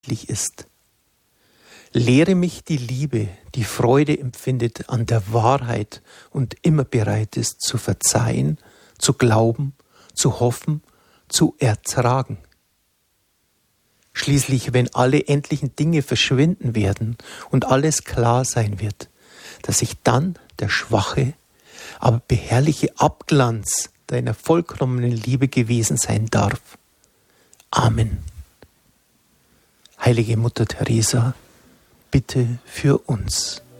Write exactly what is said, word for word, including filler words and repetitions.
ist. Lehre mich die Liebe, die Freude empfindet an der Wahrheit und immer bereit ist zu verzeihen, zu glauben, zu hoffen, zu ertragen. Schließlich, wenn alle endlichen Dinge verschwinden werden und alles klar sein wird, dass ich dann der schwache, aber beherrliche Abglanz deiner vollkommenen Liebe gewesen sein darf. Amen. Heilige Mutter Teresa, bitte für uns.